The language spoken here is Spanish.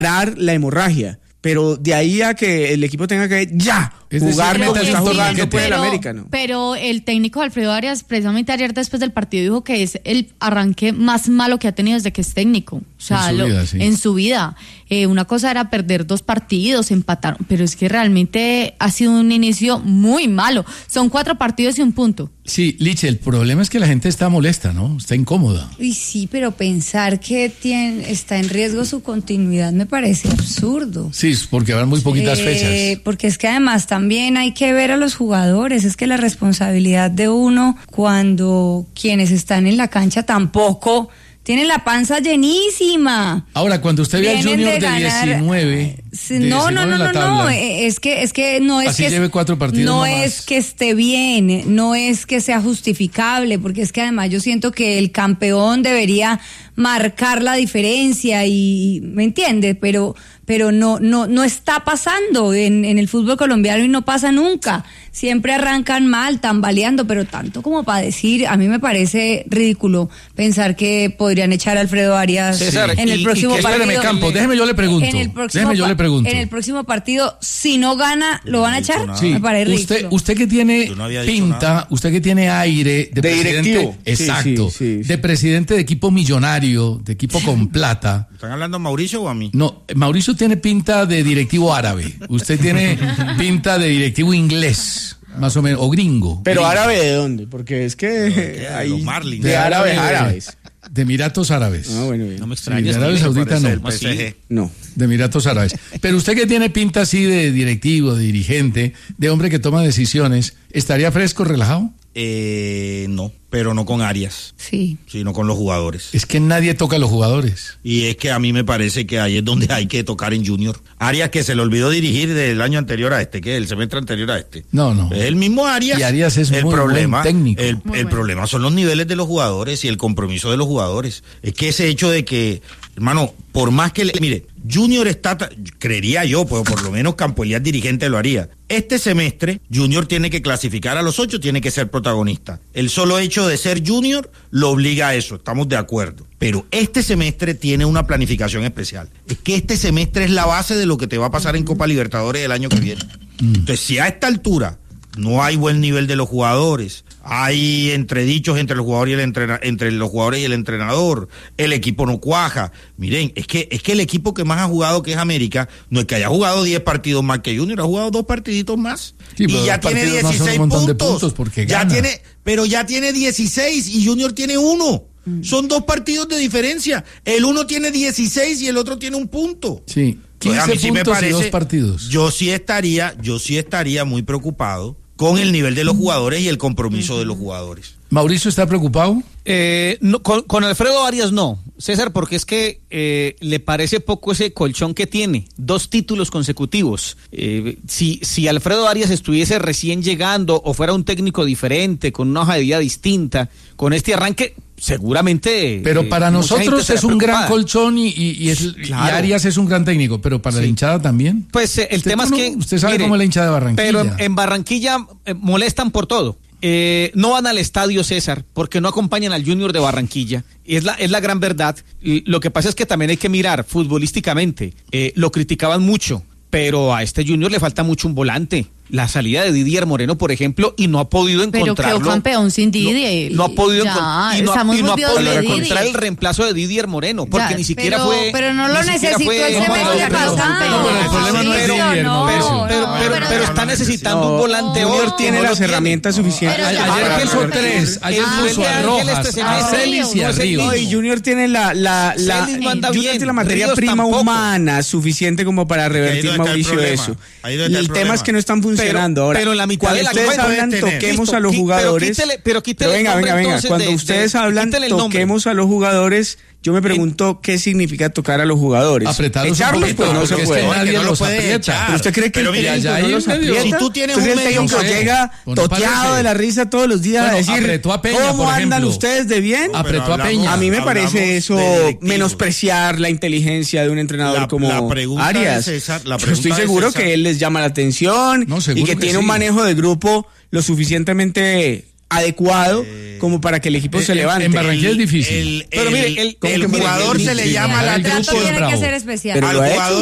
parar la hemorragia. Pero de ahí a que el equipo tenga que jugar mientras está jugando puede el América, ¿no? Pero el técnico Alfredo Arias, precisamente ayer después del partido, dijo que es el arranque más malo que ha tenido desde que es técnico. O sea, en su vida. Una cosa era perder 2 partidos, empatar, pero es que realmente ha sido un inicio muy malo. Son 4 partidos y 1 punto. Sí, Liche, el problema es que la gente está molesta, ¿no? Está incómoda. Y sí, pero pensar que está en riesgo su continuidad me parece absurdo. Sí, porque habrán muy poquitas fechas. Porque es que además también hay que ver a los jugadores, es que la responsabilidad de uno cuando quienes están en la cancha tampoco tienen la panza llenísima. Ahora, cuando usted ve al Junior de 19... No, es que no es así que lleve 4 partidos no nomás. es que esté bien, no es que sea justificable, porque es que además yo siento que el campeón debería marcar la diferencia y ¿me entiende? Pero no está pasando en el fútbol colombiano y no pasa nunca. Siempre arrancan mal, tambaleando, pero tanto como para decir, a mí me parece ridículo pensar que podrían echar a Alfredo Arias César, en el próximo partido. Espéreme, Campos, déjeme yo le pregunto. En el próximo partido, si no gana, ¿lo van a echar? Sí. Me parece ridículo. Usted que tiene pinta, usted que tiene aire de presidente, directivo. Exacto, Sí. de presidente de equipo millonario, de equipo con plata. ¿Están hablando a Mauricio o a mí? No, Mauricio tiene pinta de directivo árabe. Usted tiene pinta de directivo inglés, más o menos, o gringo. Pero árabe ¿de dónde? Porque es que hay los Marlins. de árabes. De Emiratos Árabes. Bueno, No me extraña. de Arabia Saudita no. El PSG. No. De Emiratos Árabes. Pero usted que tiene pinta así de directivo, de dirigente, de hombre que toma decisiones, ¿estaría fresco, relajado? No, pero no con Arias. Sí. Sino con los jugadores. Es que nadie toca a los jugadores. Y es que a mí me parece que ahí es donde hay que tocar en Junior. Arias, que se le olvidó dirigir del año anterior a este, que el semestre anterior a este. No. Es el mismo Arias. Y Arias es muy buen técnico. El problema son los niveles de los jugadores y el compromiso de los jugadores. Es que ese hecho de que, hermano, por más que mire, Junior está, creería yo, pues por lo menos Campo Elías dirigente lo haría. Este semestre, Junior tiene que clasificar a los 8, tiene que ser protagonista. El solo hecho de ser Junior lo obliga a eso, estamos de acuerdo. Pero este semestre tiene una planificación especial. Es que este semestre es la base de lo que te va a pasar en Copa Libertadores el año que viene. Entonces, si a esta altura no hay buen nivel de los jugadores, hay entredichos entre los jugadores y el entrenador, el equipo no cuaja. Miren, es que el equipo que más ha jugado, que es América, no es que haya jugado 10 partidos más que Junior, ha jugado 2 partiditos más. Sí, y ya tiene 16 puntos. Porque ya gana. ya tiene 16 y Junior tiene 1. Son 2 partidos de diferencia. El uno tiene 16 y el otro tiene 1 punto. Sí, 15 a mí sí me puntos parece, y 2 partidos. Yo sí estaría muy preocupado con el nivel de los jugadores y el compromiso de los jugadores. ¿Mauricio está preocupado? No, con Alfredo Arias no, César, porque es que le parece poco ese colchón que tiene, 2 títulos consecutivos. Si Alfredo Arias estuviese recién llegando o fuera un técnico diferente, con una hoja de vida distinta, con este arranque, seguramente... Pero para nosotros es un gran colchón y Claro. Arias es un gran técnico, pero para la hinchada también. Pues el tema es que... Usted sabe cómo es la hinchada de Barranquilla. Pero en Barranquilla molestan por todo. No van al estadio, César, porque no acompañan al Junior de Barranquilla. Es la gran verdad. Lo que pasa es que también hay que mirar futbolísticamente. Lo criticaban mucho, pero a este Junior le falta mucho un volante. La salida de Didier Moreno, por ejemplo, y no ha podido encontrarlo. Pero quedó campeón sin Didier. No ha podido encontrar el reemplazo de Didier Moreno, porque ni siquiera fue... Pero no lo necesitó el semestre pasado. El problema no es Didier, pero está necesitando un volante. Junior tiene las herramientas suficientes. Ayer puso 3, ayer puso a Rojas, a Celis y a Ríos. Y Junior tiene Junior tiene la materia prima humana suficiente como para revertir, Mauricio, eso. El tema es que no están funcionando. Ahora, pero la mitad cuando de ustedes hablan, toquemos a los jugadores. Pero venga. Cuando ustedes hablan, toquemos a los jugadores. Yo me pregunto qué significa tocar a los jugadores. Apretarlos echarlos, pues no se puede. Es que nadie los aprieta. ¿Pero usted cree que el técnico no los aprieta? Si tú tienes un medio que llega toteado de la risa todos los días a decir, apretó a Peña, ¿cómo andan ustedes de bien? Apretó a Peña. A mí me parece eso menospreciar la inteligencia de un entrenador como Arias. Yo estoy seguro que él les llama la atención y que tiene un manejo de grupo lo suficientemente adecuado como para que el equipo se levante. En Barranquilla es difícil. Pero mire, el jugador se le llama la trato tiene que ser especial. Al jugador